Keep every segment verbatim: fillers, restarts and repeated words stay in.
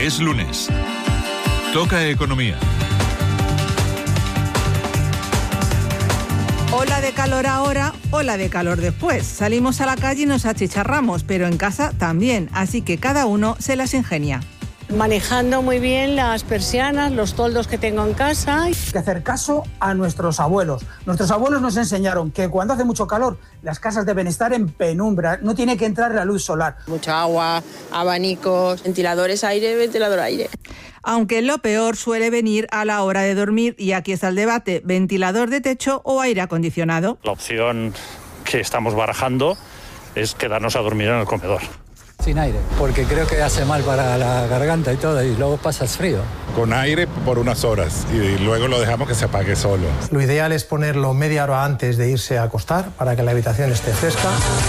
Es lunes. Toca economía. Ola de calor ahora, ola de calor después. Salimos a la calle y nos achicharramos, pero en casa también, así que cada uno se las ingenia. Manejando muy bien las persianas, los toldos que tengo en casa. Hay que hacer caso a nuestros abuelos. Nuestros abuelos nos enseñaron que cuando hace mucho calor, las casas deben estar en penumbra, no tiene que entrar la luz solar. Mucha agua, abanicos, ventiladores aire, ventilador aire. Aunque lo peor suele venir a la hora de dormir, y aquí está el debate: ventilador de techo o aire acondicionado. La opción que estamos barajando es quedarnos a dormir en el comedor. Sin aire, porque creo que hace mal para la garganta y todo, y luego pasas frío. Con aire por unas horas y luego lo dejamos que se apague solo. Lo ideal es ponerlo media hora antes de irse a acostar para que la habitación esté fresca.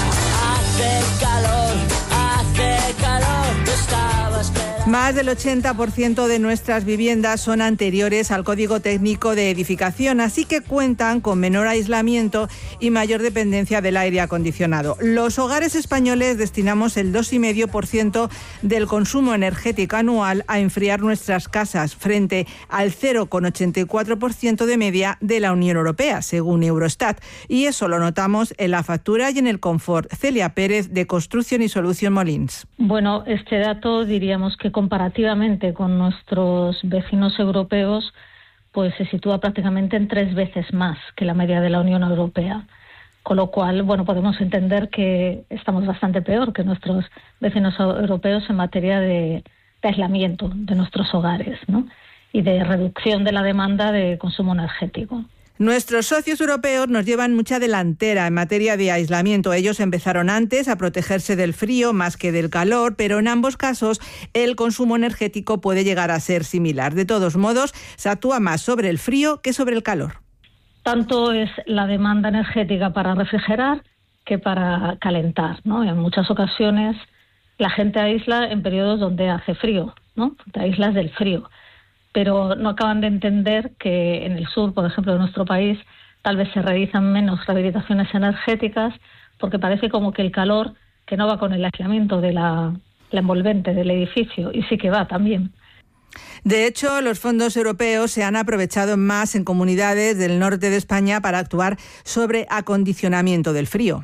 Hace calor, hace calor, te estaba esperando. Más del ochenta por ciento de nuestras viviendas son anteriores al Código Técnico de Edificación, así que cuentan con menor aislamiento y mayor dependencia del aire acondicionado. Los hogares españoles destinamos el dos coma cinco por ciento del consumo energético anual a enfriar nuestras casas, frente al cero coma ochenta y cuatro por ciento de media de la Unión Europea, según Eurostat. Y eso lo notamos en la factura y en el confort. Celia Pérez, de Construcción y Solución Molins. Bueno, este dato diríamos que comparativamente con nuestros vecinos europeos, pues se sitúa prácticamente en tres veces más que la media de la Unión Europea. Con lo cual, bueno, podemos entender que estamos bastante peor que nuestros vecinos europeos en materia de, de aislamiento de nuestros hogares, ¿no? Y de reducción de la demanda de consumo energético. Nuestros socios europeos nos llevan mucha delantera en materia de aislamiento. Ellos empezaron antes a protegerse del frío más que del calor, pero en ambos casos el consumo energético puede llegar a ser similar. De todos modos, se actúa más sobre el frío que sobre el calor. Tanto es la demanda energética para refrigerar que para calentar, ¿no? En muchas ocasiones la gente aísla en periodos donde hace frío, ¿no? Te aíslas del frío. Pero no acaban de entender que en el sur, por ejemplo, de nuestro país, tal vez se realizan menos rehabilitaciones energéticas porque parece como que el calor, que no va con el aislamiento de la, la envolvente del edificio, y sí que va también. De hecho, los fondos europeos se han aprovechado más en comunidades del norte de España para actuar sobre acondicionamiento del frío.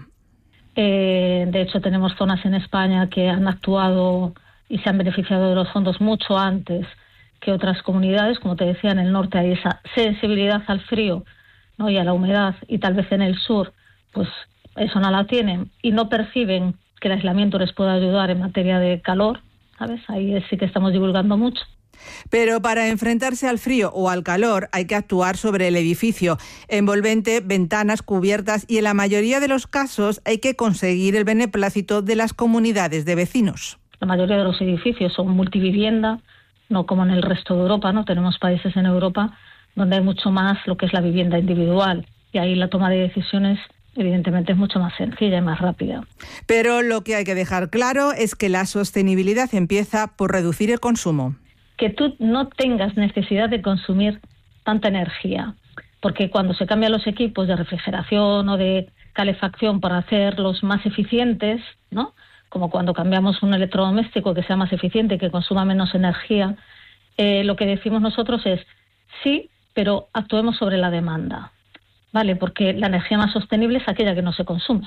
Eh, de hecho, tenemos zonas en España que han actuado y se han beneficiado de los fondos mucho antes que otras comunidades. Como te decía, en el norte hay esa sensibilidad al frío, ¿no? Y a la humedad, y tal vez en el sur pues eso no la tienen y no perciben que el aislamiento les pueda ayudar en materia de calor, ¿sabes? Ahí sí que estamos divulgando mucho. Pero para enfrentarse al frío o al calor hay que actuar sobre el edificio, envolvente, ventanas, cubiertas, y en la mayoría de los casos hay que conseguir el beneplácito de las comunidades de vecinos. La mayoría de los edificios son multivivienda, no como en el resto de Europa, ¿no? Tenemos países en Europa donde hay mucho más lo que es la vivienda individual, y ahí la toma de decisiones evidentemente es mucho más sencilla y más rápida. Pero lo que hay que dejar claro es que la sostenibilidad empieza por reducir el consumo. Que tú no tengas necesidad de consumir tanta energía, porque cuando se cambian los equipos de refrigeración o de calefacción para hacerlos más eficientes, ¿no? Como cuando cambiamos un electrodoméstico que sea más eficiente, que consuma menos energía, eh, lo que decimos nosotros es sí, pero actuemos sobre la demanda, ¿vale? Porque la energía más sostenible es aquella que no se consume.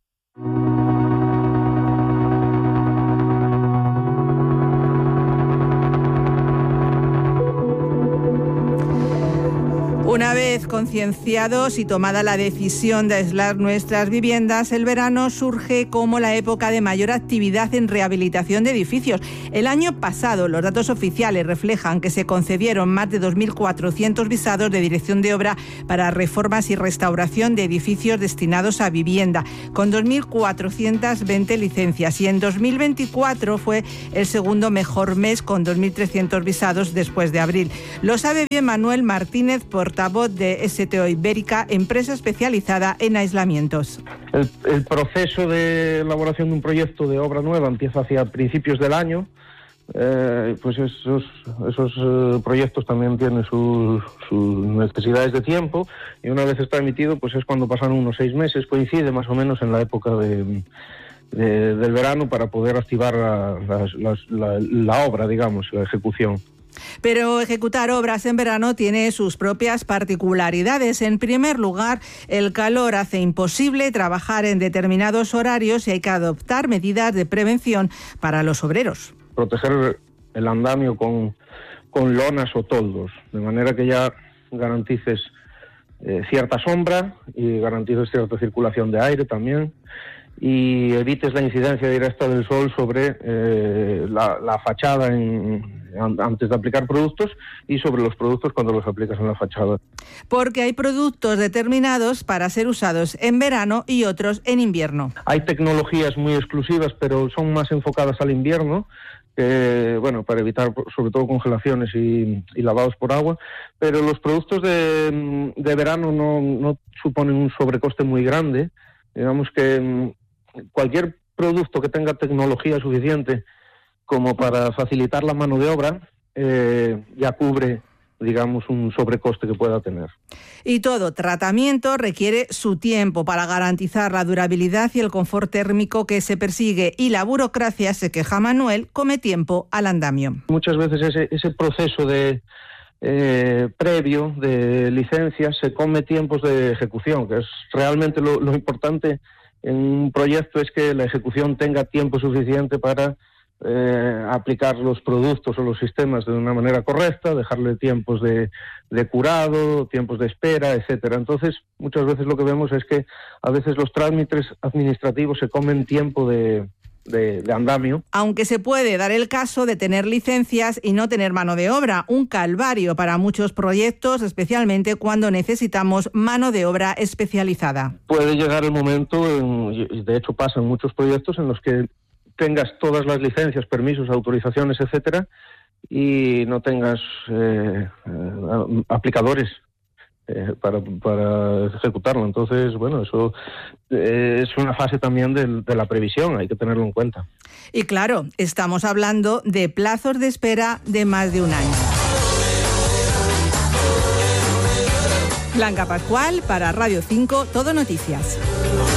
Una vez concienciados y tomada la decisión de aislar nuestras viviendas, el verano surge como la época de mayor actividad en rehabilitación de edificios. El año pasado, los datos oficiales reflejan que se concedieron más de dos mil cuatrocientos visados de dirección de obra para reformas y restauración de edificios destinados a vivienda, con dos mil cuatrocientas veinte licencias. Y en dos mil veinticuatro fue el segundo mejor mes, con dos mil trescientos visados después de abril. Lo sabe bien Manuel Martínez, portavoz de S T O Ibérica, empresa especializada en aislamientos. El, el proceso de elaboración de un proyecto de obra nueva empieza hacia principios del año. Eh, pues esos, esos eh, proyectos también tienen sus, sus necesidades de tiempo, y una vez está emitido, pues es cuando pasan unos seis meses, coincide más o menos en la época de, de, del verano para poder activar la, la, la, la obra, digamos, la ejecución. Pero ejecutar obras en verano tiene sus propias particularidades. En primer lugar, el calor hace imposible trabajar en determinados horarios y hay que adoptar medidas de prevención para los obreros. Proteger el andamio con, con lonas o toldos, de manera que ya garantices eh, cierta sombra y garantices cierta circulación de aire también, y evites la incidencia directa del sol sobre eh, la, la fachada en, antes de aplicar productos y sobre los productos cuando los aplicas en la fachada. Porque hay productos determinados para ser usados en verano y otros en invierno. Hay tecnologías muy exclusivas, pero son más enfocadas al invierno, que, bueno, para evitar sobre todo congelaciones y, y lavados por agua, pero los productos de, de verano no, no suponen un sobrecoste muy grande. Digamos que cualquier producto que tenga tecnología suficiente como para facilitar la mano de obra eh, ya cubre, digamos, un sobrecoste que pueda tener. Y todo tratamiento requiere su tiempo para garantizar la durabilidad y el confort térmico que se persigue, y la burocracia, se queja Manuel, come tiempo al andamio. Muchas veces ese, ese proceso de eh, previo de licencias se come tiempos de ejecución, que es realmente lo, lo importante en un proyecto, es que la ejecución tenga tiempo suficiente para eh, aplicar los productos o los sistemas de una manera correcta, dejarle tiempos de, de curado, tiempos de espera, etcétera. Entonces, muchas veces lo que vemos es que a veces los trámites administrativos se comen tiempo de, de, de andamio. Aunque se puede dar el caso de tener licencias y no tener mano de obra, un calvario para muchos proyectos, especialmente cuando necesitamos mano de obra especializada. Puede llegar el momento, y de hecho pasa en muchos proyectos, en los que tengas todas las licencias, permisos, autorizaciones, etcétera, y no tengas eh, eh, aplicadores eh, para, para ejecutarlo. Entonces, bueno, eso eh, es una fase también de, de la previsión, hay que tenerlo en cuenta. Y claro, estamos hablando de plazos de espera de más de un año. Blanca Pascual para Radio cinco, Todo Noticias.